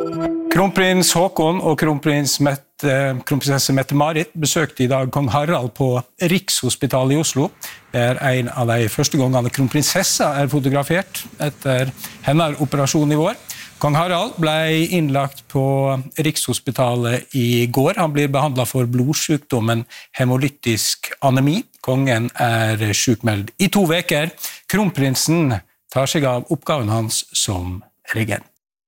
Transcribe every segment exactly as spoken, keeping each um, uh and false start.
Kronprins Håkon og kronprins Mette, kronprinsesse Mette-Marit besøkte i dag kong Harald på Rikshospitalet i Oslo. Det er en av de første gangene kronprinsessa er fotografert etter hennes operasjon i vår. Kong Harald ble innlagt på Rikshospitalet i går. Han blir behandlet for blodsykdommen hemolytisk anemi. Kongen er sykmeldt i to veker. Kronprinsen tar seg av oppgaven hans som regent.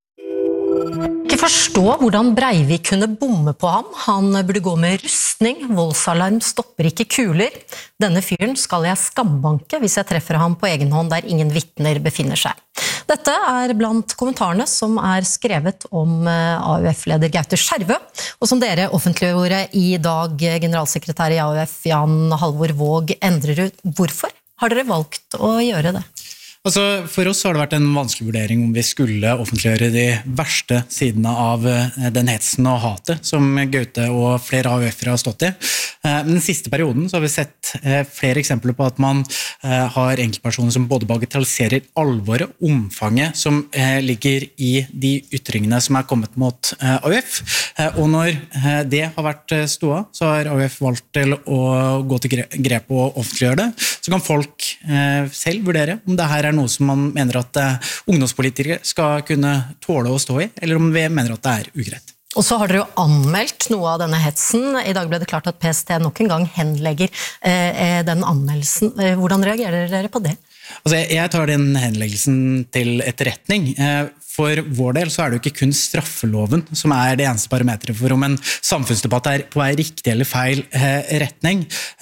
Ikke forstå hvordan Breivik kunne bomme på ham. Han burde gå med rustning. Voldsalarm stopper ikke kuler. Denne fyren skal jeg skambanke hvis jeg treffer ham på egen hånd der ingen vitner befinner seg. Dette er blant kommentarene som er skrevet om A U F-leder Gaute Skjervø, og som dere offentliggjorde i dag, generalsekretær i A U F Jan Halvor Våg Endrerud. Hvorfor har dere valgt å gjøre det? Altså, for oss har det vært en vanskelig vurdering om vi skulle offentliggjøre de verste sidene av den hetsen og hatet som Gaute og flere A U F-ere har stått i. Men den siste perioden så har vi sett flere eksempler på at man har enkeltpersoner som både bagatelliserer alvoret, omfanget som ligger i de ytringene som er kommet mot A U F. Og når det har vært ståa, så har A U F valgt til å gå til grep og offentliggjøre det. Så kan folk selv vurdere om det her er noe som man mener at ungdomspolitikere skal kunne tåle å stå i, eller om vi mener at det er ugreit. Og så har dere jo anmeldt noe av denne hetsen. I dag ble det klart at P S T nok en gang henlegger eh, den anmeldelsen. Hvordan reagerer dere på det? Altså, jeg tar den henleggelsen til etterretning. For vår del så er det jo ikke kun straffeloven som er det eneste parametret for om en samfunnsdebatt er på en riktig eller feil retning.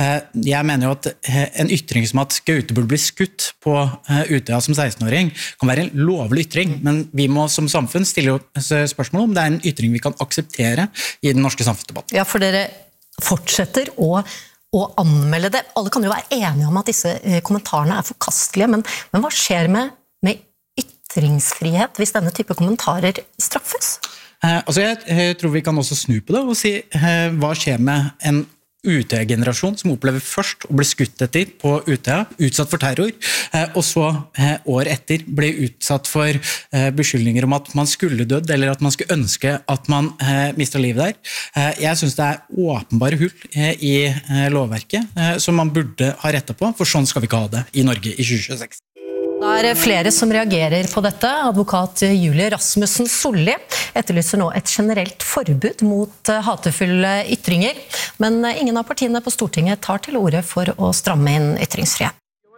Jeg mener jo at en ytring som at Gaute burde bli skutt på Utøya som seksten-åring kan være en lovlig ytring, men vi må som samfunn stille spørsmål om det er en ytring vi kan akseptere i den norske samfunnsdebatten. Ja, for dere fortsetter å å anmelde det. Alle kan jo være enige om at disse kommentarene er forkastelige, men, men hva skjer med, med ytringsfrihet hvis denne type kommentarer straffes? Eh, altså jeg, jeg tror vi kan også snu på det og si eh, hva skjer med en Utøya-generasjon som opplever først å bli skutt etter på Utøya, utsatt for terror, eh, og så eh, år etter ble utsatt for eh, beskyldninger om at man skulle dødd, eller at man skulle ønske at man eh, mistet livet der. Eh, jeg synes det er åpenbare hull eh, i eh, lovverket eh, som man burde ha rettet på, for sånn skal vi ikke ha det i Norge i tjue tjueseks. Det er flere som reagerer på dette. Advokat Julie Rasmussen Solli etterlyser nå et generelt forbud mot hatefulle ytringer, men ingen av partiene på Stortinget tar til orde for å stramme inn ytringsfrihet.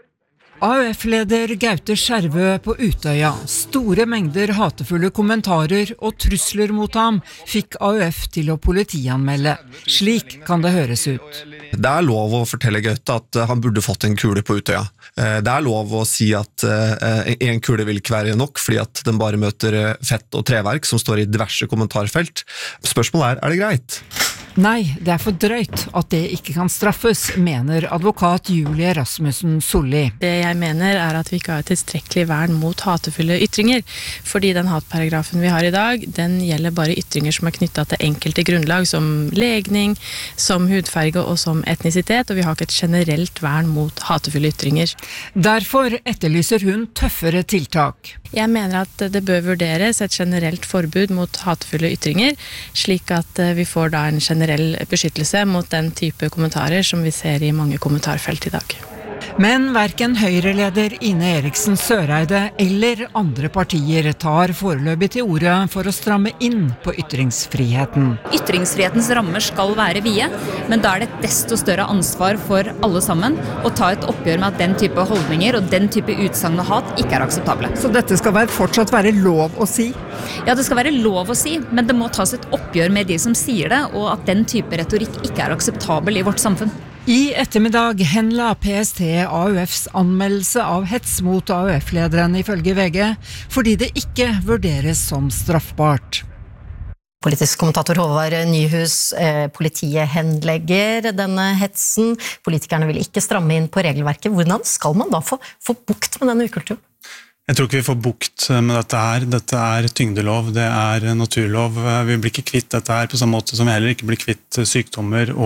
A U F-leder Gaute Skjervø på Utøya. Store mengder hatefulle kommentarer og trusler mot ham fikk A U F til å politianmelde. Slik kan det høres ut. Det er lov å fortelle Gaute at han burde fått en kule på Utøya. Det er lov å si at en kule vil ikke være nok, fordi at den bare møter fett og treverk som står i diverse kommentarfelt. Spørsmålet er, er det greit? Nei, det er for drøyt at det ikke kan straffes, mener advokat Julie Rasmussen Solli. Det jeg mener er at vi ikke har et tilstrekkelig vern mot hatefulle ytringer, fordi den hatparagrafen vi har i dag, den gjelder bare ytringer som er knyttet til enkelte grunnlag, som legning, som hudfarge og som etnisitet, og vi har ikke et generelt vern mot hatefulle ytringer. Derfor etterlyser hun tøffere tiltak. Jeg mener at det bør vurderes et generelt forbud mot hatefulle ytringer, slik at vi får da en generell beskyttelse mot den type kommentarer som vi ser i mange kommentarfelt i dag. Men hverken Høyre-leder Ine Eriksen Søreide eller andre partier tar foreløpig til orde for å stramme inn på ytringsfriheten. Ytringsfrihetens rammer skal være vide, men da er det et desto større ansvar for alle sammen å ta et oppgjør med at den type holdninger og den type utsagn og hat ikke er akseptable. Så dette skal være, fortsatt være lov å si? Ja, det skal være lov å si, men det må tas et oppgjør med de som sier det, og at den type retorikk ikke er akseptabel i vårt samfunn. I ettermiddag henla P S T A U Fs anmeldelse av hets mot A U F-lederen ifølge V G, fordi det ikke vurderes som straffbart. Politisk kommentator Håvard Nyhus, eh, politiet henlegger denne hetsen. Politikerne vil ikke stramme inn på regelverket. Hvordan skal man da få, få bukt med denne ukulturen? Jeg tror ikke vi får bukt med dette her. Dette er tyngdelov, det er naturlov. Vi blir ikke kvitt dette her på samme måte som vi heller ikke blir kvitt sykdommer og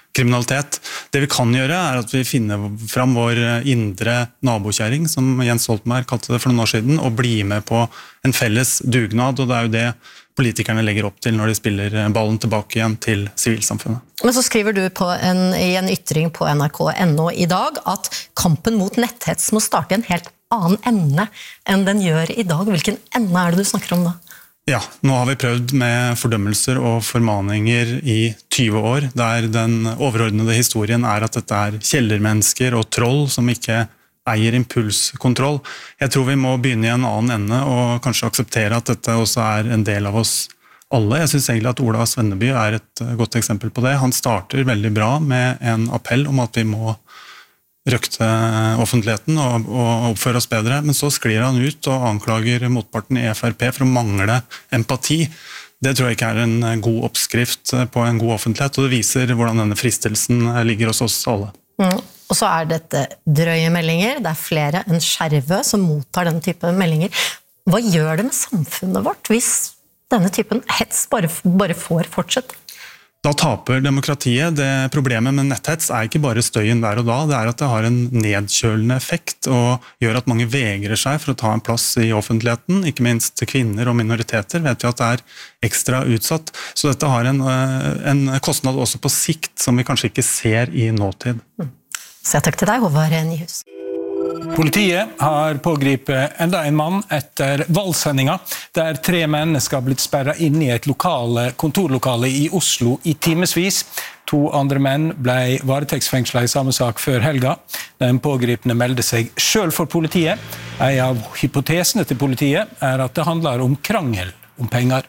kriminalitet. Det vi kan gjøre er at vi finner fram vår indre nabokjæring, som Jens Stoltenberg kalte det for noen år siden, og bli med på en felles dugnad, og det er jo det politikerne legger opp til når de spiller ballen tilbake igjen til sivilsamfunnet. Men så skriver du på en, i en ytring på N R K punkt N O i dag at kampen mot netthets må starte i en helt annen ende enn den gjør i dag. Hvilken ende er det du snakker om da? Ja, nå har vi prøvd med fordømmelser og formaninger i tyve år, der den overordnede historien er at dette er kjellermennesker og troll som ikke eier impulskontroll. Jeg tror vi må begynne i en annen ende og kanskje akseptere at dette også er en del av oss alle. Jeg synes egentlig at Ola Svenneby er et godt eksempel på det. Han starter veldig bra med en appell om at vi må røkte offentligheten og, og oppføre oss bedre, men så sklir han ut og anklager motparten i F R P for å mangle empati. Det tror jeg ikke er en god oppskrift på en god offentlighet, og det viser hvordan denne fristelsen ligger hos oss alle. Mm. Og så er dette drøye meldinger, det er flere enn Skjervø som mottar denne type meldinger. Hva gjør det med samfunnet vårt hvis denne typen hets bare, bare får fortsette? Da taper demokratiet. Det problemet med netthets er ikke bare støyen der og da, det er at det har en nedkjølende effekt og gjør at mange vegrer seg for å ta en plass i offentligheten, ikke minst kvinner og minoriteter vet vi at det er ekstra utsatt. Så dette har en, en kostnad også på sikt som vi kanskje ikke ser i nåtid. Mm. Så takk til deg, Håvard Nyhus. Politiet har pågripet enda en mann etter valgsendinga, der tre mennesker har blitt sperret inn i et lokale, kontorlokale i Oslo i timesvis. To andre menn ble varetektsfengslet i samme sak før helga. Den pågripende meldte seg selv for politiet. En av hypotesene til politiet er at det handler om krangel om penger.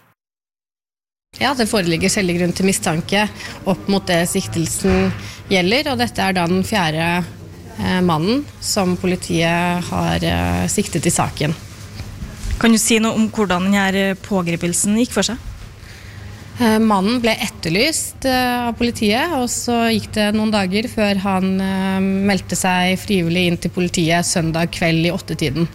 Ja, det foreligger skjellig grunn til mistanke opp mot det siktelsen gjelder, og dette er da den fjerde eh, mannen som politiet har eh, siktet i saken. Kan du si noe om hvordan denne pågripelsen gikk for seg? Eh, mannen ble etterlyst eh, av politiet, og så gikk det noen dager før han eh, meldte seg frivillig inn til politiet søndag kveld i åttetiden.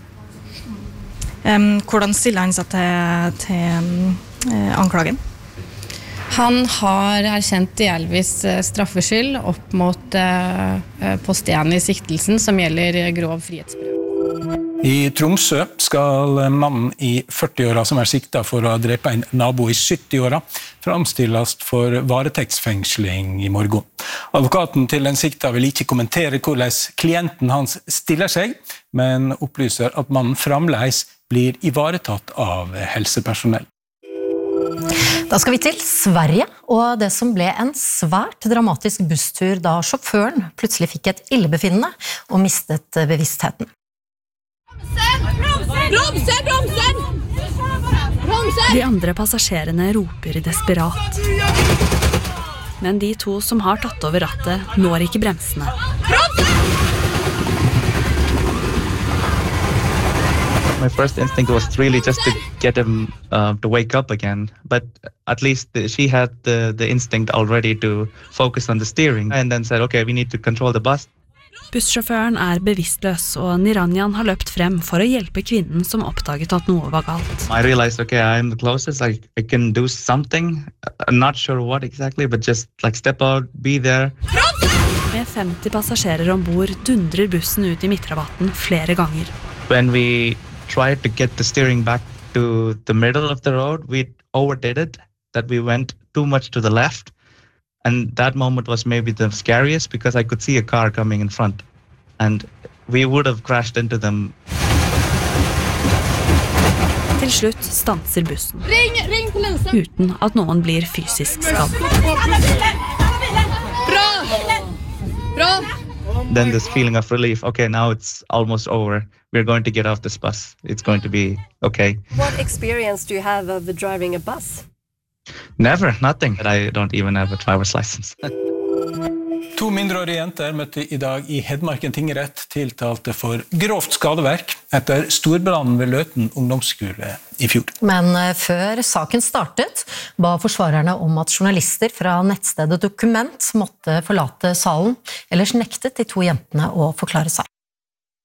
Um, hvordan stiller han seg til, til eh, anklagen? Han har erkjent delvis straffskyld opp mot eh, post én i siktelsen som gjelder grov frihetsberøvelse. I Tromsø skal mannen i førti-åra som er siktet for å ha drept en nabo i sytti-åra framstilles for varetektsfengsling i morgen. Advokaten til den sikta vil ikke kommentere hvordan klienten hans stiller seg, men opplyser at mannen fremdeles blir ivaretatt av helsepersonell. Da skal vi til Sverige, og det som ble en svært dramatisk busstur da sjåføren plutselig fikk et illebefinnende og mistet bevisstheten. Bromser, bromser! Bromser! De andre passasjerene roper desperat. Men de to som har tatt over rattet når ikke bremsene. My first instinct was really just to get him uh, to wake up again, but at least she had the, the instinct already to focus on the steering and then said, okay, we need to control the bus. Bussjåføren er bevisstløs, og Niranjan har løpt frem for å hjelpe kvinnen som oppdaget at noe var galt. I realized, okay, I'm the closest, I, I can do something, I'm not sure what exactly, but just like step out, be there. Med femti passasjerer ombord dundrer bussen ut i midtrabatten flere ganger. When we tried to get the steering back to the middle of the road, we overdid it, that we went too much to the left. And that moment was maybe the scariest because I could see a car coming in front. And we would have crashed into them. Til slutt stanser bussen. Ring, ring polisen! Uten at noen blir fysisk skadd. Bra! Bra! Then this feeling of relief, okay, now it's almost over. We're going to get off this bus. It's going to be okay. What experience do you have of driving a bus? Never, nothing. I don't even have a driver's license. To mindreårige jenter møtte i dag i Hedmarken tingrett tiltalte for grovt skadeverk etter storbrannen ved Løten ungdomsskole i fjor. Men før saken startet, ba forsvarerne om at journalister fra nettstedet Dokument måtte forlate salen, ellers nektet de to jentene å forklare seg.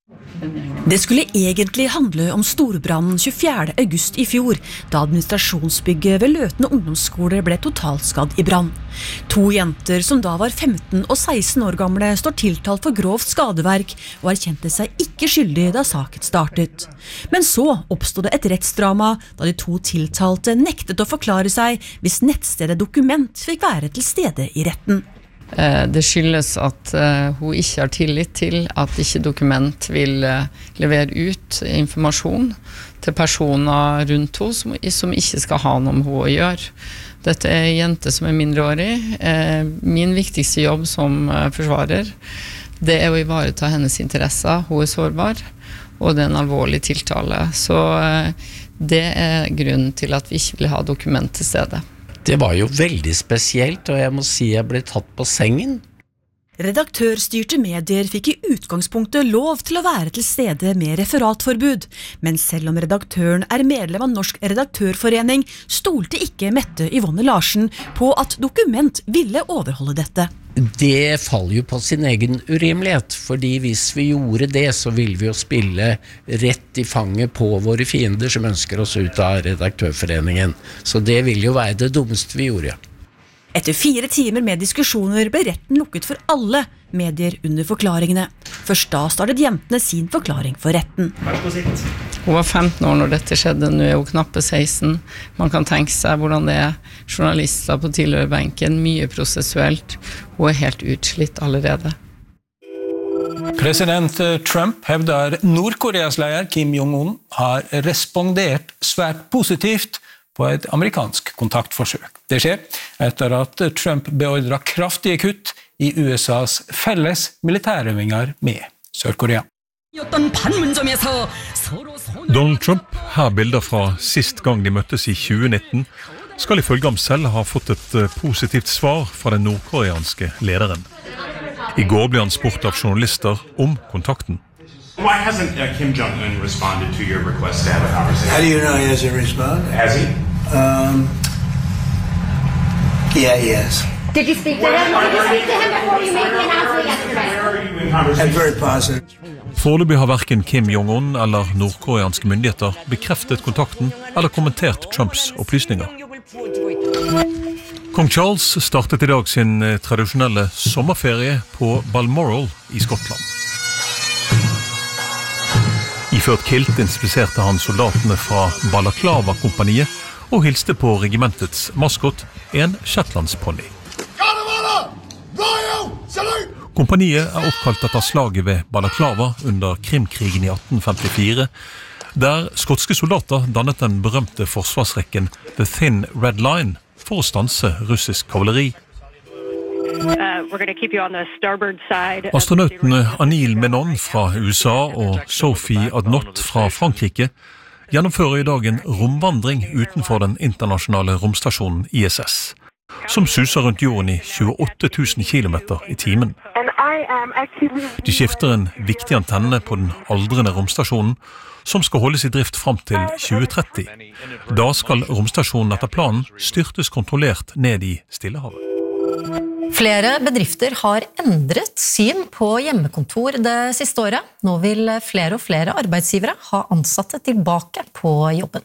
Det skulle egentlig handle om storbrannen tjuefjerde august i fjor, da administrasjonsbygget ved Løten ungdomsskole ble totalskadd i brann. To jenter som da var femten og seksten år gamle står tiltalt for grovt skadeverk og erkjente seg ikke skyldig da saken startet. Men så oppstod det et rettsdrama da de to tiltalte nektet å forklare seg hvis nettstedet Dokument fikk være til stede i retten. Det skyldes at hun ikke har tillit til at ikke Dokument vil levere ut informasjon til personer rundt henne som, som ikke skal ha noe med henne å gjøre. Dette er en jente som er mindreårig. Min viktigste jobb som forsvarer, det er å ivareta hennes interesser. Hun er sårbar, og det er en alvorlig tiltale. Så det er grunnen til at vi ikke vil ha Dokument til stede. Det var jo veldig spesielt, og jeg må si jeg ble tatt på sengen. Redaktørstyrte medier fikk i utgangspunktet lov til å være til stede med referatforbud, men selv om redaktøren er medlem av Norsk Redaktørforening, stolte ikke Mette Yvonne Larsen på at Dokument ville overholde dette. Det faller jo på sin egen urimelighet, fordi hvis vi gjorde det, så ville vi jo spille rett i fanget på våre fiender som ønsker oss ut av Redaktørforeningen. Så det vil jo være det dummeste vi gjorde. Etter fire timer med diskusjoner ble retten lukket for alle medier under forklaringene. Først da startet jentene sin forklaring for retten. Hun var femten år når dette skjedde, nå er hun knappe seksten. Man kan tenke seg hvordan det er journalister på tilhørerbenken, mye prosessuelt. Hun er helt utslitt allerede. President Trump hevder Nordkoreas leder Kim Jong-un har respondert svært positivt på et amerikansk kontaktforsøk. Det skjer etter at Trump beordret kraftige kutt i U S A's felles militærøvinger med Sør-Korea. Donald Trump, her bilder fra sist gang de møttes i tjue nitten, skal ifølge ham selv ha fått et positivt svar fra den nordkoreanske lederen. I går ble han spurt av journalister om kontakten. Why hasn't uh, Kim Jong-un responded to your request to have a conversation? How do you know he hasn't responded? Has he? Um, yeah, he has. Did you speak to him? Did you speak to him before you made the announcement yesterday? I'm very positive. Foreløpig har hverken Kim Jong-un eller nordkoreanske myndigheter bekreftet kontakten eller kommentert Trumps opplysninger. Kong Charles startet i dag sin tradisjonelle sommerferie på Balmoral i Skottland. Iført kilt inspiserte han soldatene fra Balaklava-kompaniet og hilste på regimentets maskot, en shetlandsponni. Kompaniet er oppkalt etter slaget ved Balaklava under Krimkrigen i atten femtifire, der skotske soldater dannet den berømte forsvarsrekken The Thin Red Line for å stanse russisk kavaleri. Astronautene Anil Menon fra U S A og Sophie Adnot fra Frankrike gjennomfører i dag en romvandring utenfor den internasjonale romstasjonen I S S, som suser rundt jorden i tjueåtte tusen kilometer i timen. De skifter en viktig antenne på den aldrende romstasjonen, som skal holdes i drift frem til tjue tretti. Da skal romstasjonen etter planen styrtes kontrollert ned i Stillehavet. Flere bedrifter har endret syn på hjemmekontor det siste året. Nå vil flere og flere arbeidsgivere ha ansatte tilbake på jobben.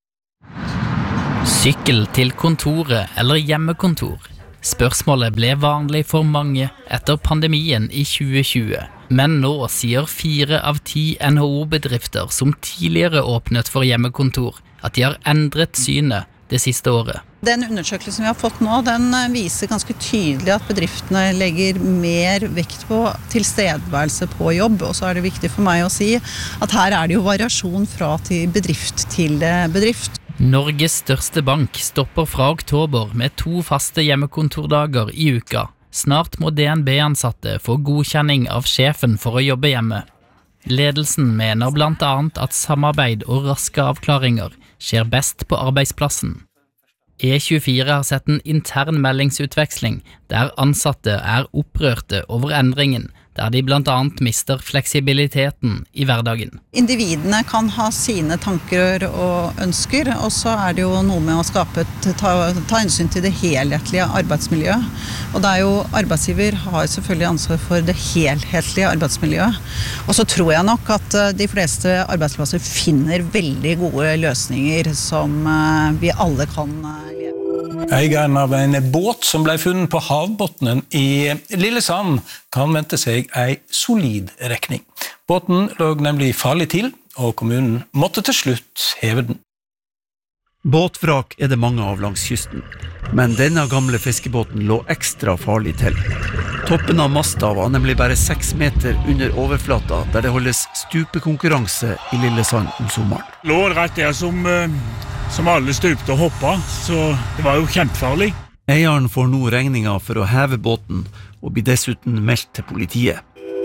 Sykkel til kontoret eller hjemmekontor? Spørsmålet ble vanlig for mange etter pandemien i tjue tjue. Men nå sier fire av ti N H O-bedrifter som tidligere åpnet for hjemmekontor at de har endret synet det siste året. Den undersøkelsen vi har fått nå, den viser ganske tydelig at bedriftene legger mer vekt på tilstedeværelse på jobb, og så er det viktig for meg å si at her er det jo variasjon fra til bedrift til bedrift. Norges største bank stopper fra oktober med to faste hjemmekontordager i uka. Snart må D N B-ansatte få godkjenning av sjefen for å jobbe hjemme. Ledelsen mener blant annet at samarbeid og raske avklaringer skjer best på arbeidsplassen. E tjuefire har sett en intern meldingsutveksling der ansatte er opprørte over endringen, der de blant annet mister fleksibiliteten i hverdagen. Individene kan ha sine tanker og ønsker, og så er det jo noe med å skape et, ta, ta hensyn til det helhetlige arbeidsmiljøet. Og det er jo, arbeidsgiver har selvfølgelig ansvar for det helhetlige arbeidsmiljøet. Og så tror jeg nok at de fleste arbeidsplasser finner veldig gode løsninger som vi alle kan leve. Eieren av en båt som ble funnet på havbottenen i Lillesand kan vente seg en solid rekning. Båten lå nemlig farlig til, og kommunen måtte til slutt heve den. Båtvrak er det mange av langs kysten, men denne gamle fiskebåten lå ekstra farlig til. Toppen av masta var nemlig bare seks meter under overflata, der det holdes stupekonkurranse i Lillesand om sommeren. Lå rett der som... som alle stupte og hoppet, så det var jo kjempefarlig. Eieren får nå regninga for å heve båten, og blir dessuten meldt til politiet.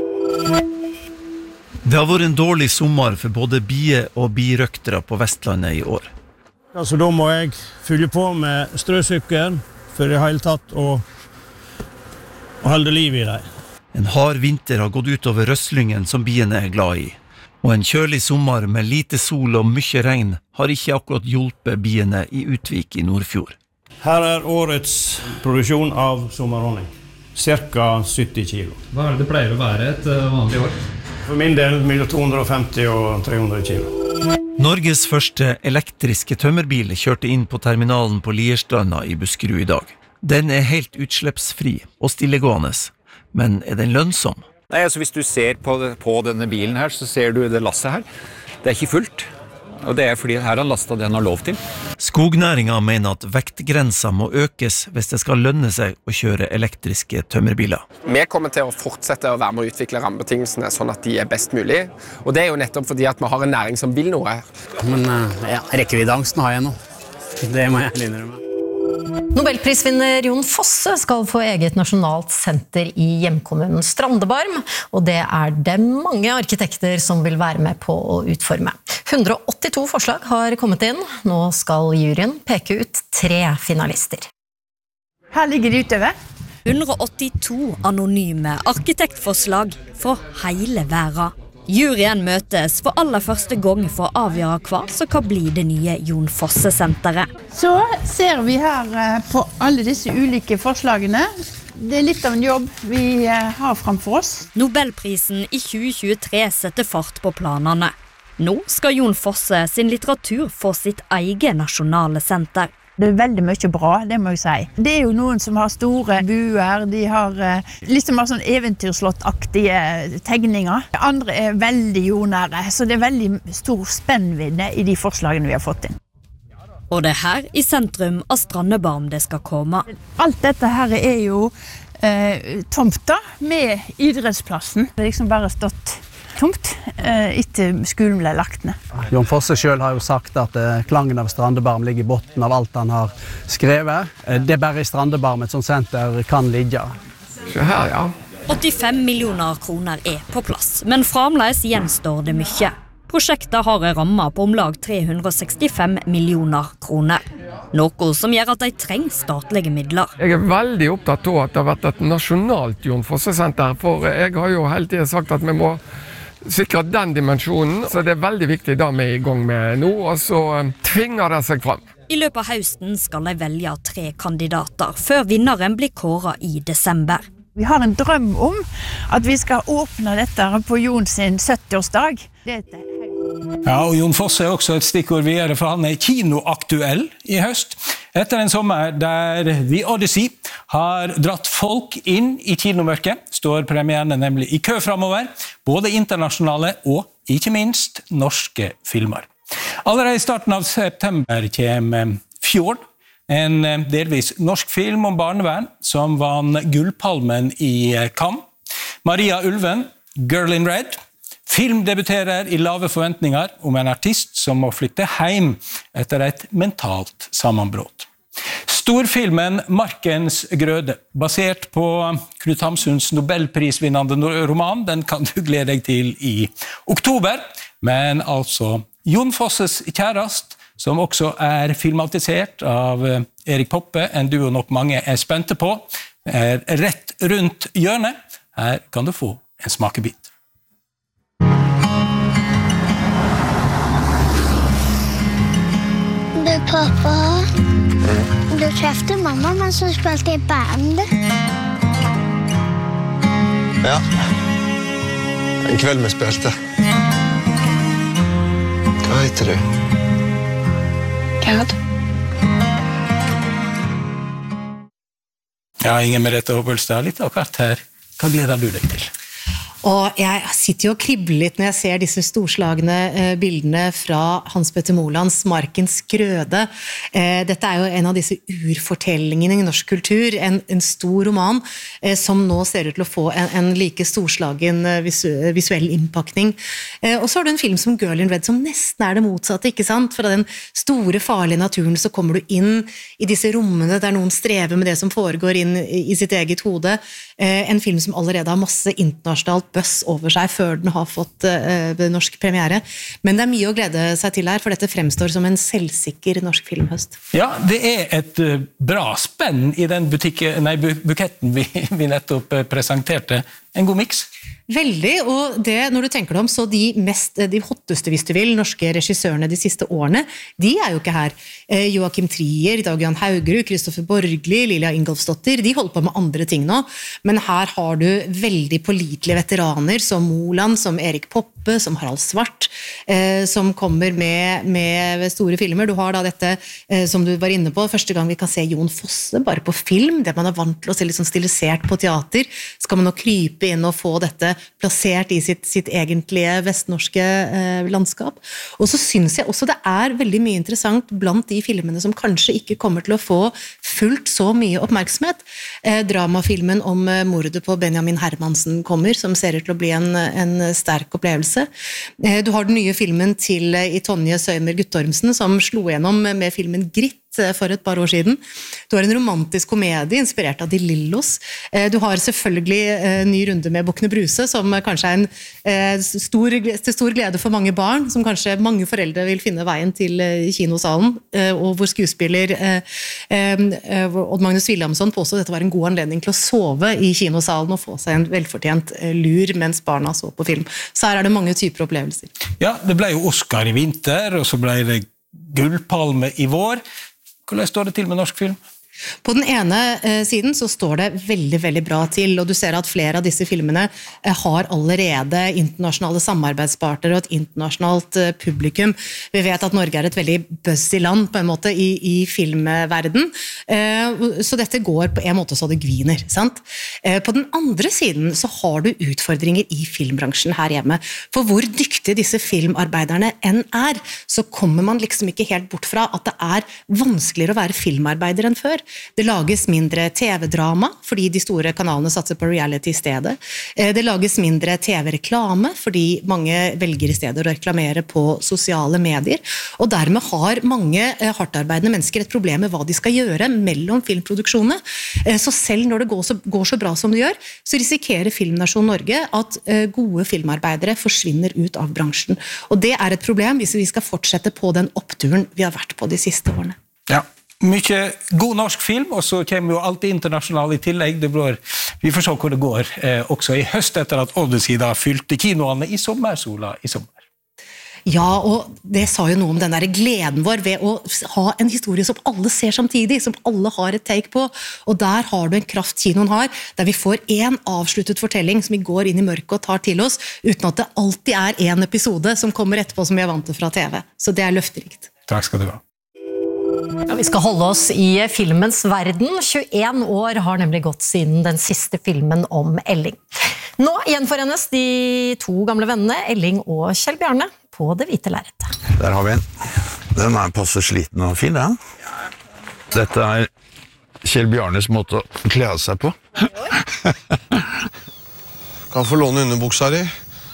Det har vært en dårlig sommer for både bie- og birøktere på Vestlandet i år. Altså, da må jeg fylle på med strøsykkel for i hele tatt å, å holde liv i dem. En hard vinter har gått ut over røslingen som biene er glad i. Og en kjølig sommer med lite sol og mye regn har ikke akkurat hjulpet biene i Utvik i Nordfjord. Her er årets produksjon av sommerhonning. Cirka sytti kilo. Hva er det det pleier å være et vanlig år? For min del mellom to hundre og femti og tre hundre kilo. Norges første elektriske tømmerbil kjørte inn på terminalen på Lierstranda i Buskerud i dag. Den er helt utslippsfri og stillegående, men er den lønnsom? Nei, altså hvis du ser på, på denne bilen her, så ser du det lasset her. Det er ikke fullt, og det er fordi her har lastet det han har lov til. Skognæringen mener at vektgrensa må økes hvis det skal lønne seg å kjøre elektriske tømmerbiler. Vi kommer til å fortsette å være med å utvikle rammebetingelsene sånn at de er best mulig, og det er jo nettopp fordi at vi har en næring som vil noe her. Men ja, rekkeviddeangsten har jeg nå. Det må jeg innrømme. Nobelprisvinner Jon Fosse skal få eget nasjonalt senter i hjemkommunen Strandebarm, og det er det mange arkitekter som vil være med på å utforme. hundre og åttito forslag har kommet inn. Nå skal juryen peke ut tre finalister. Her ligger det utover. hundre og åttito anonyme arkitektforslag fra hele verden. Juryen møtes for aller første gang for å avgjøre hva som kan bli det nye Jon Fosse-senteret. Så ser vi her på alle disse ulike forslagene. Det er litt av en jobb vi har framfor oss. Nobelprisen i tjue tjuetre setter fart på planene. Nå skal Jon Fosse sin litteratur få sitt eget nasjonale senter. Det er veldig mye bra, det må jeg si. Det er jo noen som har store buer, de har liksom sånn eventyrslottaktige tegninger. Andre er veldig jordnære, så det er veldig stor spennvidde i de forslagene vi har fått inn. Og det er her i sentrum av Strandebarm det skal komme. Alt dette her er jo eh, tomta med idrettsplassen. Det er liksom bare stått tomt etter skolen ble lagt ned. Jon Fosse selv har jo sagt at klangen av Strandebarm ligger i botten av alt han har skrevet. Det er bare i Strandebarm et sånt senter kan ligge. Så her, ja. åttifem millioner kroner er på plass, men fremdeles gjenstår det mye. Prosjektet har en ramme på om lag tre hundre og sekstifem millioner kroner. Noe som gjør at de trenger statlige midler. Jeg er veldig opptatt av at det har vært et nasjonalt Jon Fosse-senter, for jeg har jo hele tiden sagt at vi må sikre den dimensjonen, så det er veldig viktig da vi er i gang med nå, og så tvinger det seg fram. I løpet av høsten skal de velge tre kandidater, før vinneren blir kåret i desember. Vi har en drøm om at vi skal åpne dette på Jon sin sytti-årsdag. Ja, og Jon Fosse er også et stikkord videre, for han er kinoaktuell i høst. Etter en sommer der The Odyssey har dratt folk inn i kinomørket, står premierene nemlig i kø fremover, både internasjonale og ikke minst norske filmer. Allerede i starten av september kommer Fjord, en delvis norsk film om barnevern som vann Gullpalmen i Cannes. Maria Ulven, Girl in Red, filmdebuterer i lave forventninger om en artist som må flytte hjem etter et mentalt sammenbrott. Storfilmen Markens grøde, basert på Knut Hamsuns nobelprisvinnende roman, den kan du glede deg til i oktober, men altså Jon Fosses kjærest, som også er filmatisert av Erik Poppe, en duo nok mange er spente på, er rett rundt hjørnet. Her kan du få en smakebit. Du, pappa, du trefte mamma mens hun spilte i band. Ja, en kveld vi spilte. Hva heter du? Gerd. Ja, Inger Merete Hobbelstad, litt av hvert her. Hva gleder du deg til? Og jeg sitter jo og kribler litt når jeg ser disse storslagne eh, bildene fra Hans Petter Molands Markens Grøde. Eh, dette er jo en av disse urfortellingene i norsk kultur, en, en stor roman eh, som nå ser ut til å få en, en like storslagen eh, visu, visuell innpakning. Eh, og så har du en film som Girl in Red som nesten er det motsatte, ikke sant? Fra den store farlige naturen så kommer du inn i disse rommene der noen strever med det som foregår inn i, i sitt eget hode. Eh, en film som allerede har masse internasjonalt bøss over seg før den har fått uh, norsk premiere. Men det er mye å glede seg til her, for dette fremstår som en selvsikker norsk filmhøst. Ja, det er et uh, bra spenn i den butikken, nei, bu buketten vi, vi nettopp uh, presenterte. En god mix. Veldig, og det, når du tenker deg om, så de mest, de hotteste, hvis du vil, norske regissørene de siste årene, de er jo ikke her. Eh, Joachim Trier, Dag-Jan Haugerud, Kristoffer Borgli, Lilja Ingolfsdotter, de holder på med andre ting nå, men her har du veldig pålitelige veteraner som Moland, som Erik Poppe, som Harald Svart, eh, som kommer med, med store filmer. Du har da dette, eh, som du var inne på, første gang vi kan se Jon Fosse bare på film, det man er vant til å se litt sånn stilisert på teater, skal man nå krype inn og få dette plassert i sitt, sitt egentlige vestnorske eh, landskap. Og så synes jeg også det er veldig mye interessant blant de filmene som kanskje ikke kommer til å få fullt så mye oppmerksomhet. Eh, dramafilmen om eh, mordet på Benjamin Hermansen kommer, som ser ut til å bli en, en sterk opplevelse. Eh, du har den nye filmen til eh, i Tonje Søymer Guttormsen, som slo gjennom med filmen Gritt for et par år siden. Du har en romantisk komedie inspirert av De Lillos. Du har selvfølgelig en ny runde med Bukkene Bruse, som kanskje er en stor, til stor glede for mange barn, som kanskje mange foreldre vil finne veien til kinosalen, og hvor skuespiller Odd Magnus Williamson påstod at dette var en god anledning til å sove i kinosalen og få seg en velfortjent lur mens barna så på film. Så her er det mange typer opplevelser. Ja, det ble jo Oscar i vinter, og så ble det Gullpalme i vår. Hvordan står det til med norsk film? På den ene eh, siden så står det veldig, veldig bra til, og du ser at flere av disse filmene eh, har allerede internasjonale samarbeidspartnere og et internasjonalt eh, publikum. Vi vet at Norge er et veldig buzzy land på en måte i, i filmverden, eh, så dette går på en måte så det gviner, sant? Eh, på den andre siden så har du utfordringer i filmbransjen her hjemme, for hvor dyktige disse filmarbeiderne enn er, så kommer man liksom ikke helt bort fra at det er vanskeligere å være filmarbeider enn før. Det lages mindre T V-drama, fordi de store kanalene satser på reality i stedet. Det lages mindre T V-reklame, fordi mange velger i stedet å reklamere på sosiale medier. Og dermed har mange hardtarbeidende mennesker et problem med hva de skal gjøre mellom filmproduksjonene. Så selv når det går så, går så bra som det gjør, så risikerer Filmnasjon Norge at gode filmarbeidere forsvinner ut av bransjen. Og det er et problem hvis vi skal fortsette på den oppturen vi har vært på de siste årene. Ja. Mye god norsk film, og så kommer jo alltid internasjonal i tillegg. Det blir, vi får se hvor det går, eh, også i høst etter at Odyssey da fylte kinoene i sommersola i sommer. Ja, og det sa jo noe om den der gleden vår ved å ha en historie som alle ser samtidig, som alle har et take på, og der har du en kraft kinoen har, der vi får en avsluttet fortelling som vi går inn i mørket og tar til oss, uten at det alltid er en episode som kommer etterpå som vi er vant til fra T V. Så det er løfterikt. Takk skal du ha. Ja, vi skal holde oss i filmens verden. tjueen år har nemlig gått siden den siste filmen om Elling. Nå gjenforenes de to gamle vennene, Elling og Kjell Bjarne, på det hvite lerretet. Der har vi en. Den er passe sliten og fin, den. Dette er Kjell Bjarnes måte å kle av seg på. Kan få låne underbuksa di.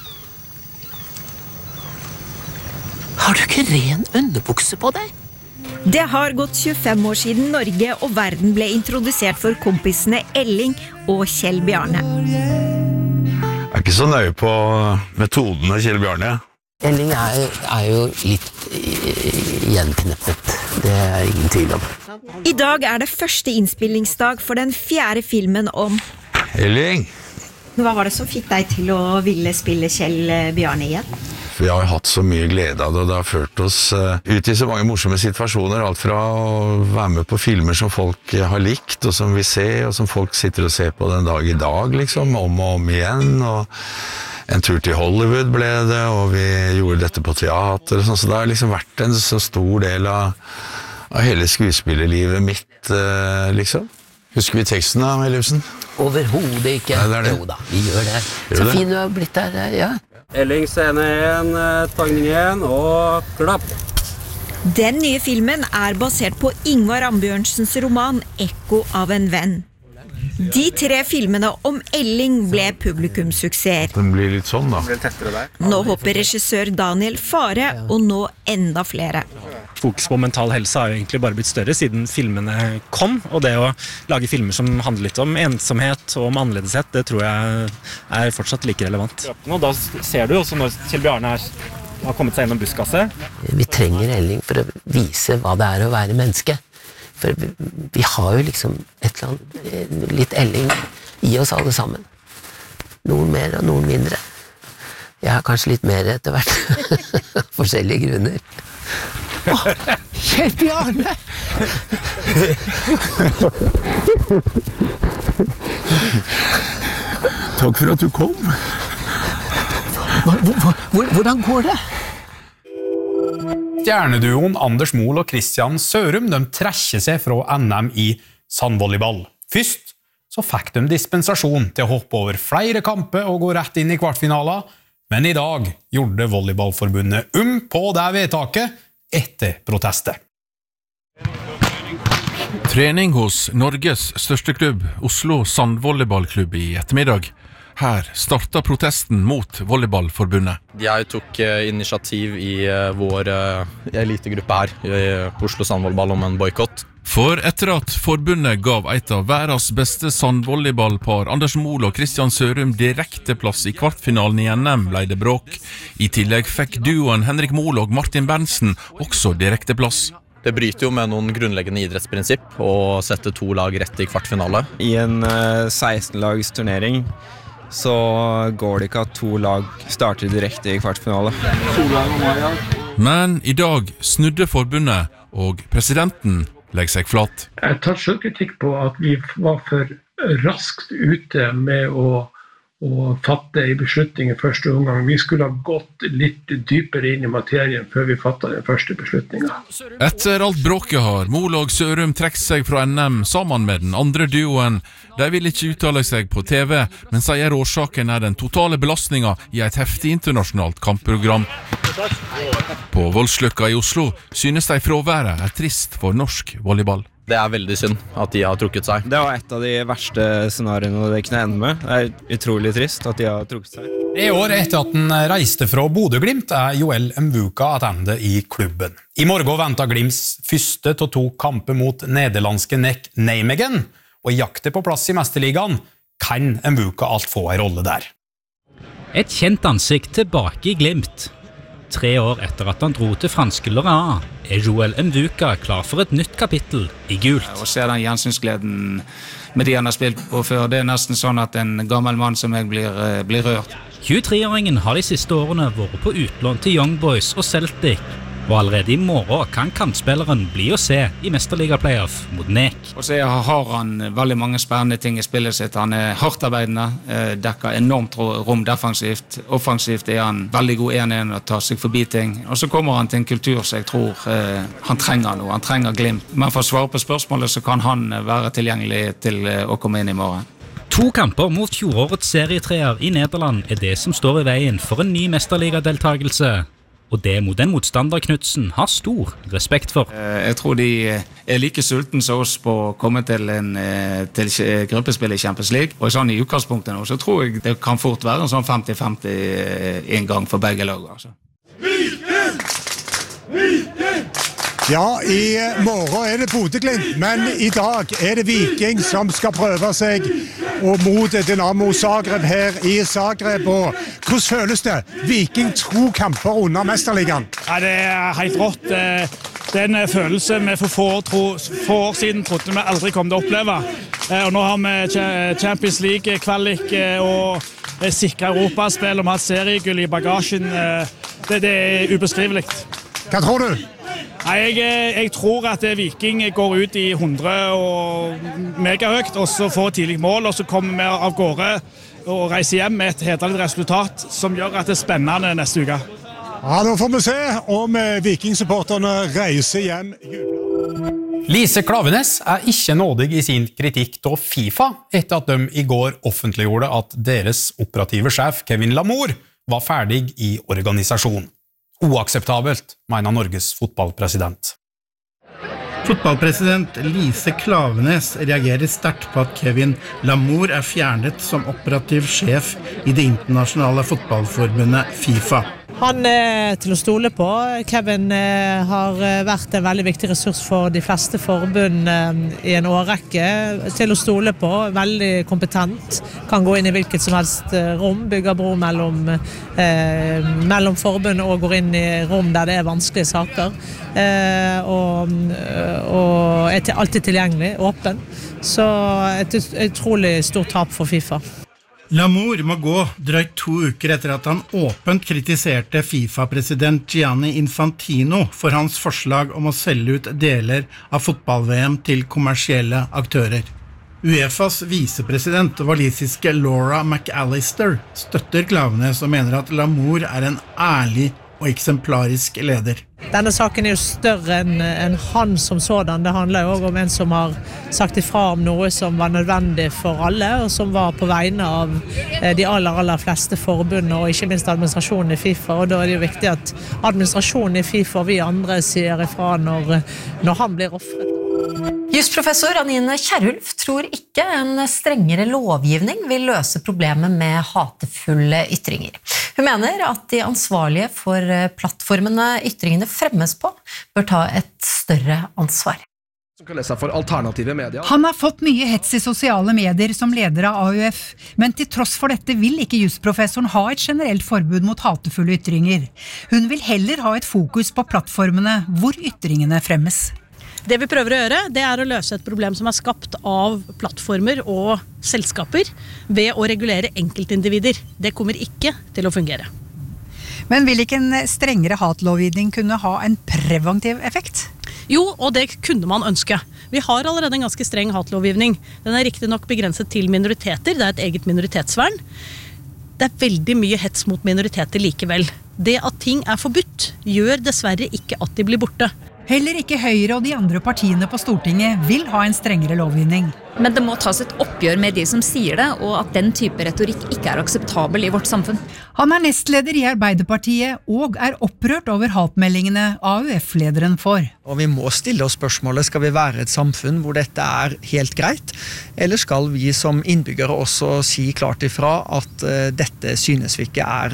Har du ikke ren underbukse på deg? Det har gått tjuefem år siden Norge og verden ble introdusert for kompisene Elling og Kjell Bjarne. Jeg er ikke så nøye på metoden av Kjell Bjarne. Elling er, er jo litt gjenkneppet, det er ingen tvil om. I dag er det første innspillingsdag for den fjerde filmen om Elling, Hva var det som fikk deg til å ville spille Kjell Bjarne igjen? Vi har hatt så mye glede av det, og det har ført oss ut i så mange morsomme situasjoner, alt fra å være med på filmer som folk har likt, og som vi ser, og som folk sitter og ser på den dag i dag, liksom, om og om igjen, og en tur til Hollywood ble det, og vi gjorde dette på teater, og sånn, så det har liksom vært en så stor del av, av hele skuespillerlivet mitt, liksom. Husker vi teksten da, Ellefsen? Overhodet ikke. Nei, det er det. Jo da, vi gjør det. Gjør så det? Fin du har blitt der, ja. Elling scene en, tagning en, og klapp. Den nye filmen er basert på Ingvar Ambjørnsens roman Ekko av en venn. De tre filmene om Elling ble publikumssuksesser. Den blir litt sånn da. Nå håper regissør Daniel Fare å nå enda flere. Fokus på mental helse har jo egentlig bare blitt større siden filmene kom, og det å lage filmer som handler litt om ensomhet og om annerledeshet, det tror jeg er fortsatt like relevant. Og da ser du også når Kjell Bjarne er, har kommet seg gjennom buskasse. Vi trenger Elling for å vise hva det er å være menneske. For vi, vi har jo liksom et eller annet, litt Elling i oss alle sammen. Noen mer og noen mindre. Jeg har kanskje litt mer etter hvert. Forskjellige grunner. Åh, Kjell Bjarne! Takk for at du kom. Hvordan går det? Stjerneduoen Anders Mol og Christian Sørum de trekker seg fra N M i sandvolleyball. Først så fikk de dispensasjon til å hoppe over flere kamper og gå rett inn i kvartfinaler, men i dag gjorde volleyballforbundet um på det vedtaket etter protestet. Trening hos Norges største klubb, Oslo Sandvolleyballklubb i ettermiddag. Her startet protesten mot volleyballforbundet. Jeg tok initiativ i vår elitegruppe her i Oslo Sandvolleyball om en boykott. For etter at forbundet gav et av verdens beste sandvolleyballpar, Anders Mol og Christian Sørum, direkte plass i kvartfinalen i N M, ble det bråk. I tillegg fikk duoen Henrik Mol og Martin Berntsen også direkte plass. Det bryter jo med noen grunnleggende idrettsprinsipp å sette to lag rett i kvartfinale. I en seksten-lags turnering så går det ikke at to lag starter direkte i kvartfinale. Men i dag snudde forbundet, og presidenten legger seg flat. Jeg tar selvkritikk på at vi var for raskt ute med å, å fatte en beslutning i første omgang. Vi skulle ha gått litt dypere inn i materien før vi fattet den første beslutningen. Etter alt bråket har Mol og Sørum trekt seg fra N M sammen med den andre duoen. De vil ikke uttale seg på T V, men sier årsaken er den totale belastningen i et heftig internasjonalt kampprogram. På Voldsløkka i Oslo synes de fraværet er trist for norsk volleyball. Det er veldig synd at de har trukket seg. Det var et av de verste scenariene det kunne ende med. Det er utrolig trist at de har trukket seg. I år etter at den reiste fra Bodø-Glimt er Joel Mvuka attende i klubben. I morgen venter Glimts første til to kamper mot nederlandske Nek Nijmegen, og i jakte på plass i Mesterligaen kan Mvuka alt få en rolle der. Et kjent ansikt tilbake i Glimt. Tre år etter at han dro til franske Lorient, er Joel Mvuka klar for et nytt kapittel i gult. Å se den gjensynsgleden med de han har spilt på før, det er nesten sånn at en gammel mann som jeg blir, blir rørt. tjuetre-åringen har de siste årene vært på utlån til Young Boys og Celtic, og allerede i morgen kan kantspilleren bli å se i Mesterliga-playoff mot Nek. Og så har han veldig mange spennende ting i spillet sitt. Han er hardt arbeidende, dekker enormt rom defensivt. Offensivt er han veldig god en-en og tar seg forbi ting. Og så kommer han til en kultur som jeg tror eh, han trenger nå. Han trenger Glimt. Men for å svare på spørsmålet så kan han være tilgjengelig til å komme inn i morgen. To kamper mot fjorårets serietreer i Nederland er det som står i veien for en ny Mesterliga-deltagelse. Og det mot den motstander Knudsen har stor respekt for. Jeg tror de er like sulten som oss på å komme til, en, til gruppespill i Champions League. Og sånn i utgangspunktet nå, så tror jeg det kan fort være en sånn femti femti en gang for begge lag. Altså. Viking! Viking! Ja, i morgen er det Bodø-Glimt, men i dag er det Viking som skal prøve seg og mot Dynamo Zagreb her i Zagreb. Og hvordan føles det? Viking to kamper under Mesterligaen. Ja, det er helt rått. Det er en følelse vi for få år, tro, få år siden trodde vi aldri kom til å oppleve. Og nå har vi Champions League-kvalik og sikret Europaspill og vi har hatt seriegull i bagasjen. Det, det er ubeskrivelig. Hva tror du? Nei, jeg, jeg tror at Viking går ut i hundre og megahøgt, og så får tidlig mål, og så kommer vi av gårde og reiser hjem med et hederlig resultat som gjør at det er spennende neste uke. Ja, nå får vi se om Viking-supporterne reiser hjem. Lise Klaveness er ikke nådig i sin kritikk av FIFA etter at de i går offentliggjorde at deres operative sjef Kevin Lamour var ferdig i organisasjonen. Uakseptabelt, mener Norges fotballpresident. Fotballpresident Lise Klaveness reagerer sterkt på at Kevin Lamour er fjernet som operativ sjef i det internasjonale fotballforbundet FIFA. Han er til å stole på. Kevin har vært en veldig viktig ressurs for de fleste forbund i en årrekke. Til å stole på, veldig kompetent, kan gå inn i hvilket som helst rom, bygger bro mellom, eh, mellom forbund og går inn i rom der det er vanskelige saker. Eh, og, og er alltid tilgjengelig, åpen. Så et utrolig stort tap for FIFA. Lamour må gå drøyt to uker etter at han åpent kritiserte FIFA-president Gianni Infantino for hans forslag om å selge ut deler av fotball-V M til kommersielle aktører. UEFAs visepresident, walisiske Laura McAllister, støtter Klaveness og mener at Lamour er en ærlig og eksemplarisk leder. Denne saken er jo større enn, enn han som sådan. Det handler jo også om en som har sagt ifra om noe som var nødvendig for alle, og som var på vegne av de aller, aller fleste forbundene, og ikke minst administrasjonen i FIFA. Og da er det jo viktig at administrasjonen i FIFA og vi andre sier ifra når, når han blir offret. Jusprofessor Anine Kjerulf tror ikke en strengere lovgivning vil løse problemet med hatefulle ytringer. Hun mener at de ansvarlige for plattformene ytringene fremmes på bør ta et større ansvar. For alternative medier. Han har fått mye hets i sosiale medier som leder av A U F, men til tross for dette vil ikke jusprofessoren ha et generelt forbud mot hatefulle ytringer. Hun vil heller ha et fokus på plattformene hvor ytringene fremmes. Det vi prøver å gjøre, det er å løse et problem som er skapt av plattformer og selskaper ved å regulere enkeltindivider. Det kommer ikke til å fungere. Men vil ikke en strengere hatlovgivning kunne ha en preventiv effekt? Jo, og det kunne man ønske. Vi har allerede en ganske streng hatlovgivning. Den er riktig nok begrenset til minoriteter, det er et eget minoritetsvern. Det er veldig mye hets mot minoriteter likevel. Det at ting er forbudt, gjør dessverre ikke at de blir borte. Heller ikke Høyre og de andre partiene på Stortinget vil ha en strengere lovgivning. Men det må tas et oppgjør med de som sier det, og at den type retorikk ikke er akseptabel i vårt samfunn. Han er nestleder i Arbeiderpartiet og er opprørt over hatmeldingene A U F-lederen får. Og vi må stille oss spørsmålet, skal vi være et samfunn hvor dette er helt greit? Eller skal vi som innbyggere også si klart ifra at uh, dette synes vi ikke er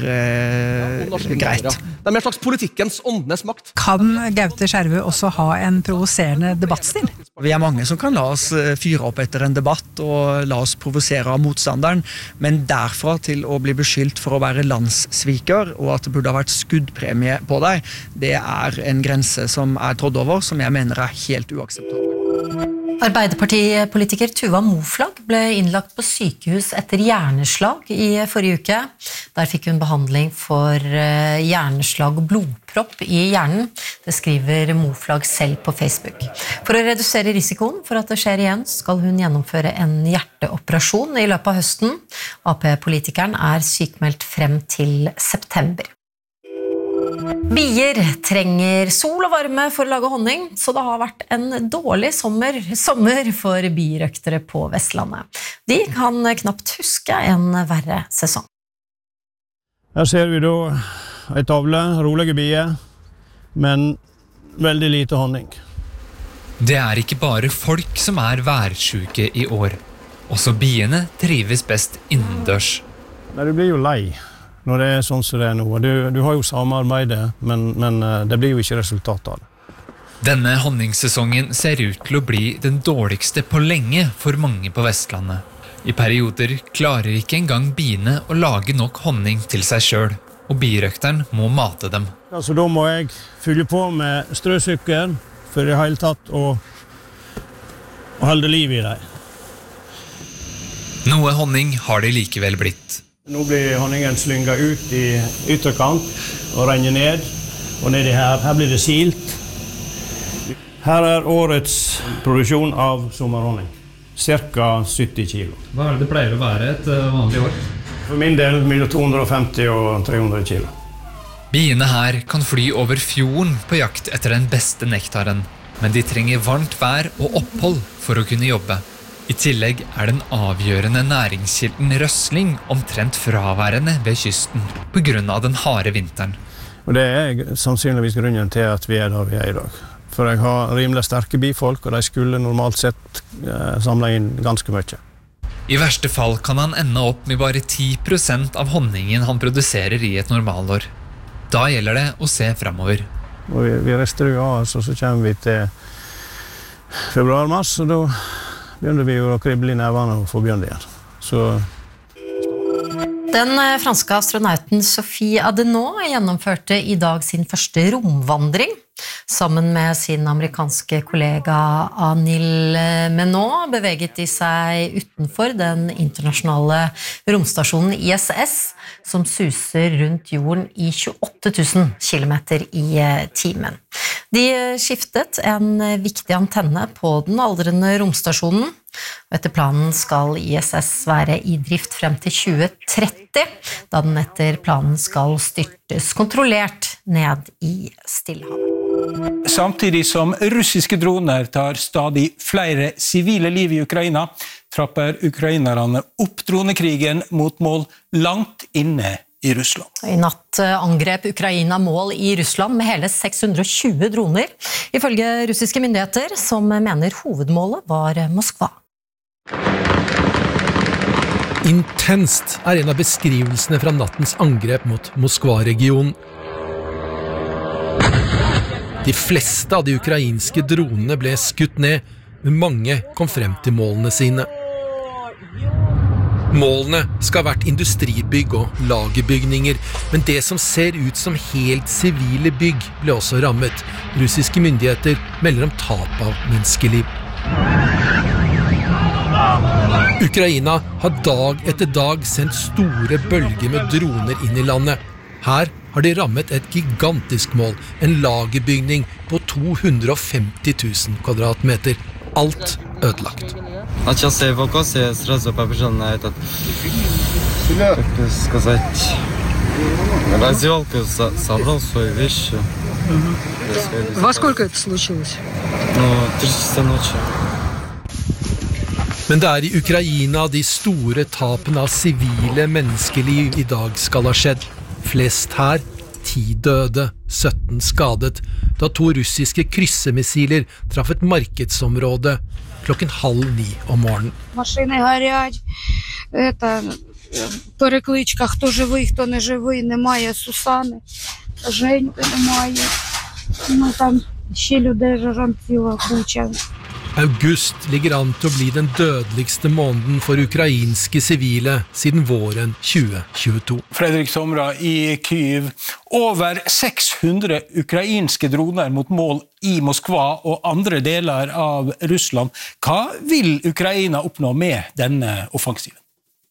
uh, greit? Det er mer slags politikkens åndenes makt. Kan Gaute Skjervø også ha en provoserende debattstil? Vi er mange som kan la oss fyre opp etter en debatt og la oss provosere av motstanderen, men derfra til å bli beskyldt for å være landssviker og at det burde ha vært skuddpremie på deg, det er en grense som er trådt over, som jeg mener er helt uakseptabel. Arbeiderpartipolitiker Tuva Moflag ble innlagt på sykehus etter hjerneslag i forrige uke. Der fikk hun behandling for hjerneslag og blodpropp i hjernen. Det skriver Moflag selv på Facebook. For å redusere risikoen for at det skjer igjen, skal hun gjennomføre en hjerteoperasjon i løpet av høsten. A P-politikeren er sykmeldt frem til september. Bier trenger sol og varme for å lage honning, så det har vært en dårlig sommer, sommer for birøktere på Vestlandet. De kan knapt huske en verre sesong. Her ser vi da en tavle, rolige bier, men veldig lite honning. Det er ikke bare folk som er værsjuke i år. Også biene trives best innendørs. Nei, du blir jo lei når det er sånn som det er nå. Du, du har jo samarbeidet, men, men det blir jo ikke resultat av det. Denne honningsesongen ser ut til å bli den dårligste på lenge for mange på Vestlandet. I perioder klarer ikke engang biene å lage nok honning til seg selv, og birøkteren må mate dem. Altså, da må jeg fylle på med strøsukker for i hele tatt å, å holde liv i dem. Noe honning har det likevel blitt. Nå blir honningen slynget ut i ytterkant og renner ned, og nedi her, her blir det silt. Her er årets produksjon av sommerhonning, cirka sytti kilo. Hva er det det pleier å være et vanlig år? For min del mellom to hundre og femti og tre hundre kilo. Biene her kan fly over fjorden på jakt etter den beste nektaren, men de trenger varmt vær og opphold for å kunne jobbe. I tillegg er den avgjørende næringskilden røsling omtrent fraværende ved kysten på grunn av den harde vinteren. Og det er sannsynligvis grunnen til at vi er der vi er i dag. For jeg har rimelig sterke bifolk, og de skulle normalt sett eh, samle inn ganske mye. I verste fall kan han ende opp med bare ti prosent av honningen han produserer i et normalår. Da gjelder det å se fremover. Og vi, vi rester jo av oss, og så kommer vi til februar-mars, og da begynner vi jo å krible i nevene og få begynt igjen. Så Den franske astronauten Sophie Adenau gjennomførte i dag sin første romvandring. Sammen med sin amerikanske kollega Anil Menot beveget de seg utenfor den internasjonale romstasjonen I S S, som suser rundt jorden i tjueåtte tusen kilometer i timen. De skiftet en viktig antenne på den aldrende romstasjonen. Etter planen skal I S S være i drift frem til tjue tretti, da den etter planen skal styrtes kontrollert ned i Stillehavet. Samtidig som russiske droner tar stadig flere sivile liv i Ukraina, trapper ukrainerne opp dronekrigen mot mål langt inne i Russland. I natt angrep Ukraina mål i Russland med hele seks hundre og tjue droner, ifølge russiske myndigheter, som mener hovedmålet var Moskva. Intenst er en av beskrivelsene fra nattens angrep mot Moskva-regionen. De fleste av de ukrainske dronene ble skutt ned, men mange kom frem til målene sine. Målene skal ha vært industribygg og lagerbygninger, men det som ser ut som helt sivile bygg ble også rammet. Russiske myndigheter melder om tap av menneskeliv. Ukraina har dag etter dag sendt store bølger med droner inn i landet. Her har de rammet et gigantisk mål, en lagerbygning på to hundre og femti tusen kvadratmeter. Alt ødelagt. Начался эвакуация, я сразу побежал на этот, как сказать, раздевалку, собрал свои вещи. Во сколько это случилось? Ну, три часа ночи. Men det er i Ukraina de store tapene av sivile menneskeliv i dag skal ha skjedd. Flest her, ti døde, sytten skadet, da to russiske kryssemissiler traff et markedsområde klokken halv ni om morgenen. Машины горять, это, перекличка, хто живий, хто не живий, немає Сусани, Женьки немає, ну там ще людей жажан ціла куча. August ligger an til å bli den dødeligste måneden for ukrainske sivile siden våren tjue tjueto. Fredrik Somra i Kyiv. Over seks hundre ukrainske droner mot mål i Moskva og andre deler av Russland. Hva vil Ukraina oppnå med denne offensiven?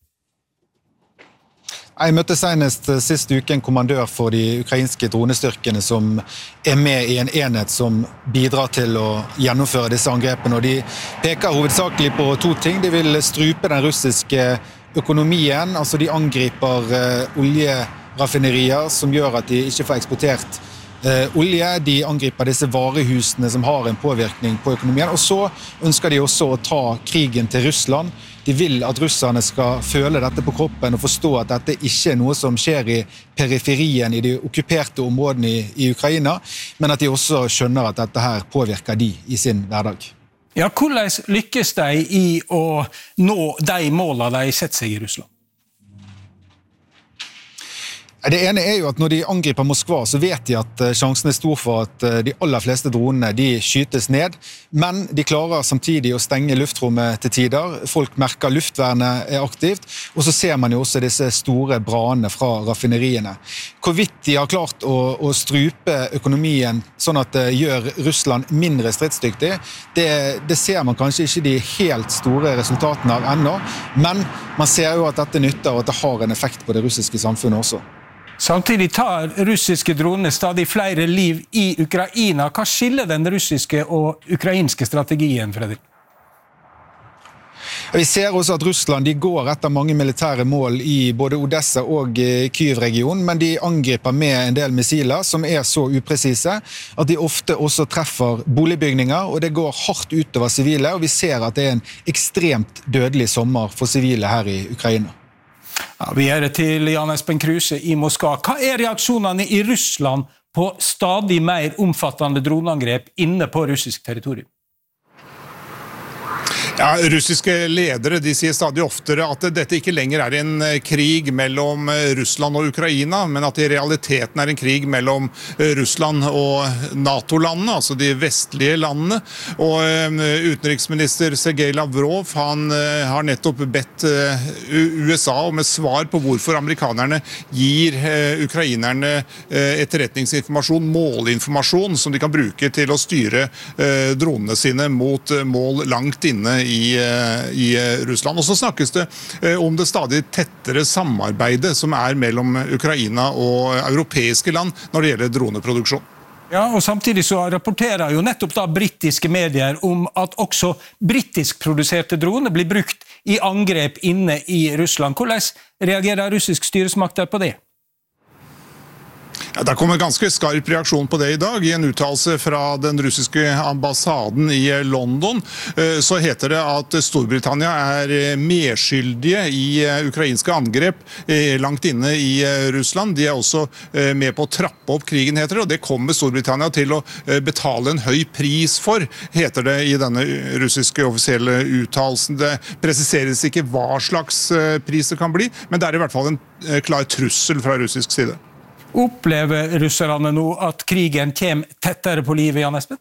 Jeg møtte senest sist uke en kommandør for de ukrainske dronestyrkene som er med i en enhet som bidrar til å gjennomføre disse angrepene. Og de peker hovedsakelig på to ting. De vil strupe den russiske økonomien, altså de angriper uh, oljeraffinerier som gjør at de ikke får eksportert uh, olje. De angriper disse varehusene som har en påvirkning på økonomien. Og så ønsker de også å ta krigen til Russland. De vil at russerne skal føle dette på kroppen og forstå at dette ikke er noe som skjer i periferien i de okkuperte områdene i, i Ukraina, men at de også skjønner at dette her påvirker de i sin hverdag. Ja, hvordan lykkes de i å nå de målene de setter seg i Russland? Det ene er jo at når de angriper Moskva, så vet de at sjansen er stor for at de aller fleste dronene de skytes ned, men de klarer samtidig å stenge luftrommet til tider. Folk merker luftvernet er aktivt, og så ser man jo også disse store brannene fra raffineriene. Hvorvidt de har klart å, å strupe økonomien sånn at det gjør Russland mindre stridsdyktig, det, det ser man kanskje ikke de helt store resultatene av ennå, men man ser jo at dette nytter og at det har en effekt på det russiske samfunnet også. Samtidig tar russiske droner stadig flere liv i Ukraina. Hva skiller den russiske og ukrainske strategien, Fredrik? Vi ser også at Russland de går etter mange militære mål i både Odessa og Kyiv-regionen, men de angriper med en del missiler som er så upresise at de ofte også treffer boligbygninger, og det går hardt utover sivile, og vi ser at det er en ekstremt dødelig sommer for sivile her i Ukraina. Ja, vi er til Jan Espen Kruse i Moskva. Hva er reaksjonene i Russland på stadig mer omfattende droneangrep inne på russisk territorium? Ja, russiske ledere de sier stadig oftere at dette ikke lenger er en krig mellom Russland og Ukraina, men at det i realiteten er en krig mellom Russland og NATO-landene, altså de vestlige landene. Og utenriksminister Sergej Lavrov han har nettopp bedt U S A om et svar på hvorfor amerikanerne gir ukrainerne etterretningsinformasjon, målinformasjon, som de kan bruke til å styre dronene sine mot mål langt inne I, i Russland. Og så snakkes det om det stadig tettere samarbeidet som er mellom Ukraina og europeiske land når det gjelder droneproduksjon. Ja, og samtidig så rapporterer jo nettopp da britiske medier om at også britisk produserte droner blir brukt i angrep inne i Russland. Hvordan reagerer russisk styresmakter på det? Ja, det kommer ganske skarp reaksjon på det I dag. I en uttalelse fra den russiske ambassaden I London så heter det at Storbritannia er medskyldige I ukrainske angrep langt inne I Russland. De er også med på å trappe opp krigen, heter det, og det kommer Storbritannia til å betale en høy pris for, heter det I denne russiske offisielle uttalelsen. Det presiseres ikke hva slags pris det kan bli, men det er I hvert fall en klar trussel fra russisk side. Opplever russerne nå at krigen kommer tettere på livet, Jan Espen?